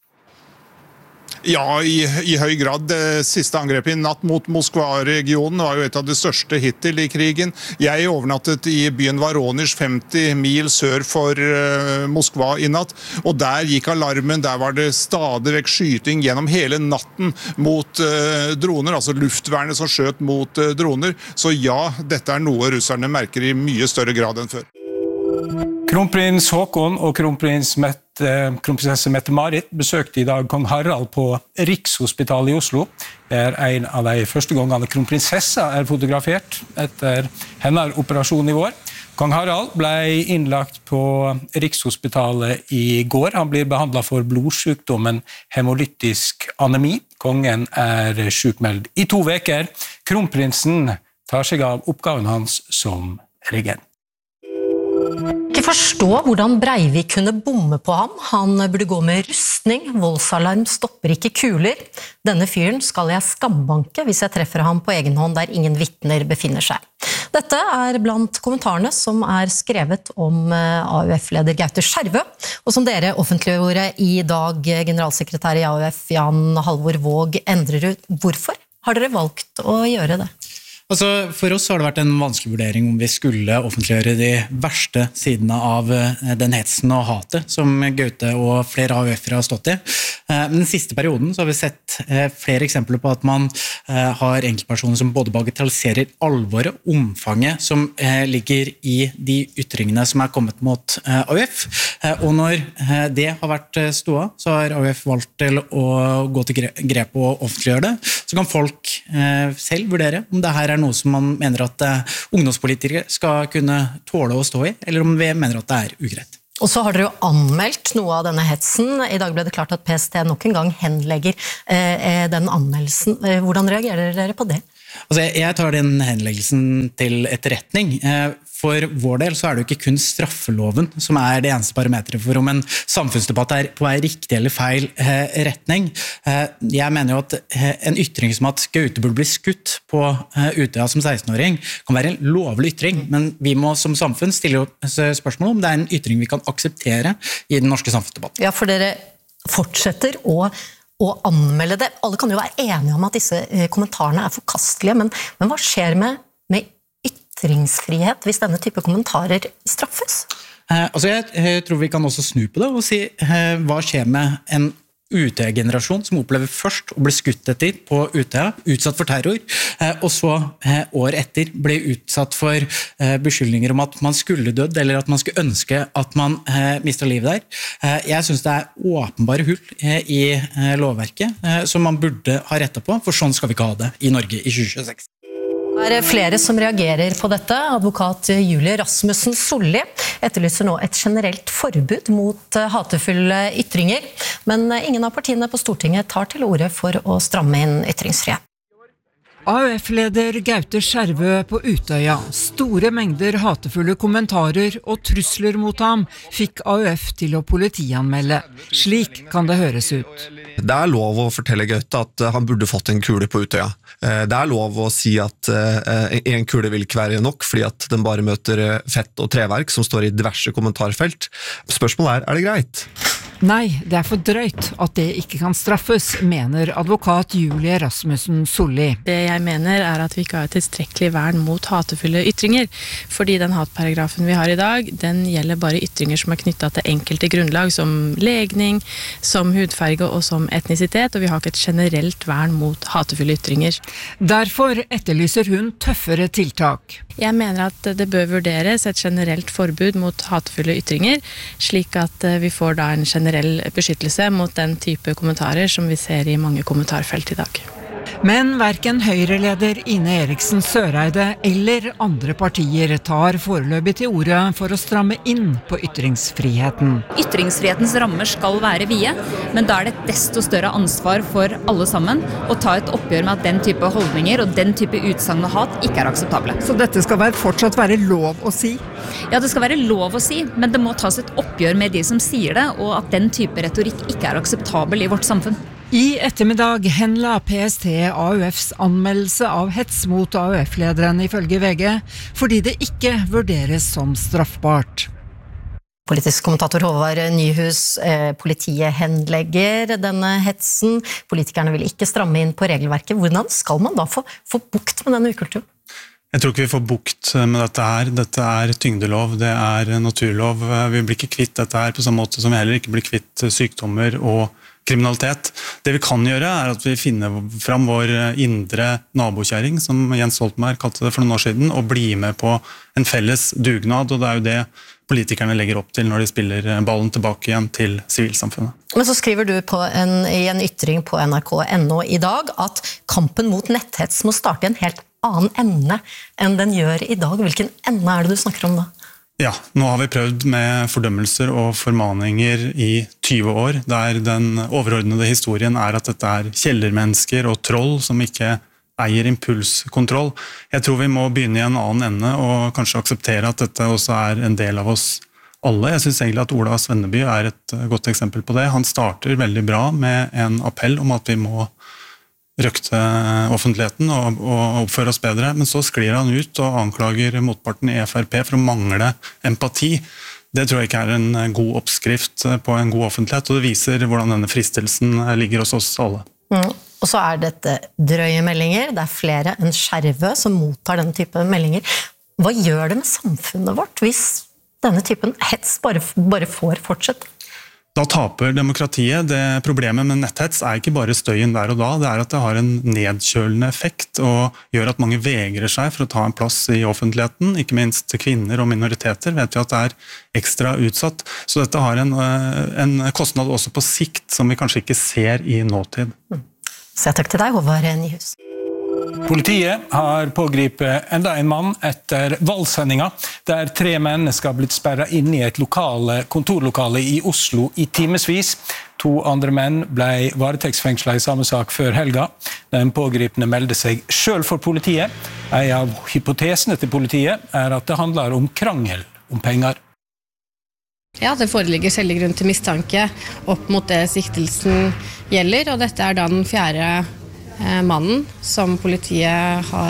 Ja, i, i høy grad. Det siste angrepet I natt mot Moskva-regionen var jo et av de største hittil I krigen. Jeg overnattet I byen Voronezh, femti mil sør for uh, Moskva I natt, og der gikk alarmen. Der var det stadig vekk skyting gjennom hele natten mot uh, droner, altså luftvernet som skjøt mot uh, droner. Så ja, dette er noe russerne merker I mye større grad enn før. Kronprins Håkon og kronprins Mette, kronprinsesse Mette-Marit besøkte I dag kong Harald på Rikshospitalet I Oslo. Det er en av de første gangene kronprinsessa er fotografert etter hennes operasjon I vår. Kong Harald ble innlagt på Rikshospitalet I går. Han blir behandlet for blodsykdommen hemolytisk anemi. Kongen er sykmeldt I to veker. Kronprinsen tar seg av oppgaven hans som regent. Ikke forstå hvordan Breivik kunne bomme på ham. Han burde gå med rustning. Voldsalarm stopper ikke kuler. Denne fyren skal jeg skambanke hvis jeg treffer ham på egen hånd der ingen vittner befinner seg. Dette er blant kommentarene som er skrevet om A U F-leder Gaute Skjervø, og som dere offentliggjorde I dag, generalsekretær I A U F Jan Halvor Våg Endrerud. Hvorfor har dere valgt å gjøre det? Altså, for oss har det vært en vanskelig vurdering om vi skulle offentliggjøre de verste sidene av den hetsen og hatet som Gaute og flere A U F-ere har stått I. Men den siste perioden så har vi sett flere eksempler på at man har enkeltpersoner som både bagatelliserer alvoret, omfanget som ligger I de ytringene som er kommet mot A U F. Og når det har vært ståa, så har A U F valgt til å gå til grep og offentliggjøre det. Så kan folk selv vurdere om det her er noe som man mener at uh, ungdomspolitikere skal kunne tåle å stå I, eller om vi mener at det er ugreit. Og så har dere jo anmeldt noe av denne hetsen. I dag ble det klart at P S T nok en gang henlegger eh, den anmeldelsen. Hvordan reagerer dere på det? Altså, jeg, jeg tar den henleggelsen til etterretning. For vår del så er det jo ikke kun straffeloven som er det eneste parametret for om en samfunnsdebatt er på vei riktig eller feil eh, retning. Eh, jeg mener jo at eh, en ytring som at Gaute burde bli skutt på eh, Utøya som seksten-åring kan være en lovlig ytring, men vi må som samfunn stille spørsmål om det er en ytring vi kan akseptere i den norske samfunnsdebatten. Ja, for dere fortsetter å å anmelde det. Alle kan jo være enige om at disse eh, kommentarene er forkastelige, men, men hva skjer med, med ytringsfrihet hvis denne type kommentarer straffes? Eh, altså jeg, jeg tror vi kan også snu på det og si eh, hva skjer med en Utøya-generasjon som opplever først å bli skutt etter på Utøya, utsatt for terror, eh, og så eh, år etter ble utsatt for eh, beskyldninger om at man skulle dødd, eller at man skulle ønske at man eh, mistet livet der. Eh, jeg synes det er åpenbare hull eh, i eh, lovverket eh, som man burde ha rettet på, for sånn skal vi ikke ha det i Norge i tjue tjueseks. Det er flere som reagerer på dette. Advokat Julie Rasmussen Solli etterlyser nå et generelt forbud mot hatefulle ytringer, men ingen av partiene på Stortinget tar til orde for å stramme inn ytringsfrihet. A U F-leder Gaute Skjervø på Utøya. Store mengder hatefulle kommentarer og trusler mot ham fikk A U F til å politianmelde. Slik kan det høres ut. Det er lov å fortelle Gaute at han burde fått en kule på Utøya. Det er lov å si at en kule vil ikke være nok, fordi at den bare møter fett og treverk som står i diverse kommentarfelt. Spørsmålet er, er det greit? Nei, det er for drøyt at det ikke kan straffes, mener advokat Julie Rasmussen Solli. Det jeg mener er at vi ikke har et tilstrekkelig vern mot hatefulle ytringer, fordi den hatparagrafen vi har i dag, den gjelder bare ytringer som er knyttet til enkelte grunnlag, som legning, som hudfarge og som etnisitet, og vi har ikke et generelt vern mot hatefulle ytringer. Derfor etterlyser hun tøffere tiltak. Jeg mener at det bør vurderes et generelt forbud mot hatefulle ytringer, slik at vi får da en generell beskyttelse mot den type kommentarer som vi ser i mange kommentarfelt i dag. Men hverken Høyre-leder Ine Eriksen Søreide eller andre partier tar foreløpig til orde for å stramme inn på ytringsfriheten. Ytringsfrihetens rammer skal være vide, men da er det et desto større ansvar for alle sammen å ta et oppgjør med at den type holdninger og den type utsagn og hat ikke er akseptable. Så dette skal være, fortsatt være lov å si? Ja, det skal være lov å si, men det må tas et oppgjør med de som sier det, og at den type retorikk ikke er akseptabel i vårt samfunn. I ettermiddag henla P S T A U Fs anmeldelse av hets mot A U F-lederen ifølge V G, fordi det ikke vurderes som straffbart. Politisk kommentator Håvard Nyhus, eh, politiet henlegger denne hetsen. Politikerne vil ikke stramme inn på regelverket. Hvordan skal man da få, få bukt med denne ukulturen? Jeg tror ikke vi får bukt med dette her. Dette er tyngdelov, det er naturlov. Vi blir ikke kvitt dette her på samme måte som vi heller ikke blir kvitt sykdommer og kriminalitet. Det vi kan gjøre er at vi finner fram vår indre nabokjæring, som Jens Stoltenberg kalte det for noen år siden, og bli med på en felles dugnad, og det er jo det politikerne legger opp til når de spiller ballen tilbake igjen til sivilsamfunnet. Men så skriver du på en, i en ytring på N R K punkt N O i dag at kampen mot netthets må starte i en helt annen ende enn den gjør i dag. Hvilken ende er det du snakker om da? Ja, nå har vi prøvd med fordømmelser og formaninger i tyve år, der den overordnede historien er at dette er kjellermennesker og troll som ikke eier impulskontroll. Jeg tror vi må begynne i en annen ende og kanskje akseptere at dette også er en del av oss alle. Jeg synes egentlig at Ola Svenneby er et godt eksempel på det. Han starter veldig bra med en appell om at vi må røkte offentligheten og, og oppføre oss bedre, men så sklir han ut og anklager motparten i F R P for å mangle empati. Det tror jeg ikke er en god oppskrift på en god offentlighet, og det viser hvordan denne fristelsen ligger hos oss alle. Mm. Og så er dette drøye meldinger, det er flere enn Skjervø som mottar denne type meldinger. Hva gjør det med samfunnet vårt hvis denne typen hets bare, bare får fortsette? Da taper demokratiet. Det problemet med netthets er ikke bare støyen der og da, det er at det har en nedkjølende effekt og gjør at mange vegrer seg for å ta en plass i offentligheten, ikke minst kvinner og minoriteter vet vi at det er ekstra utsatt. Så dette har en, en kostnad også på sikt som vi kanskje ikke ser i nåtid. Så takk til deg, Håvard Nyhus. Politiet har pågripet enda en mann etter valgsendinga, der tre mennesker har blitt sperret inn i et lokale, kontorlokale i Oslo i timesvis. To andre menn ble varetektsfengslet i samme sak før helga. Den pågripne meldte seg selv for politiet. En av hypotesene til politiet er at det handler om krangel om penger. Ja, det foreligger skjellig grunn til mistanke opp mot det siktelsen gjelder, og dette er da den fjerde mannen som politiet har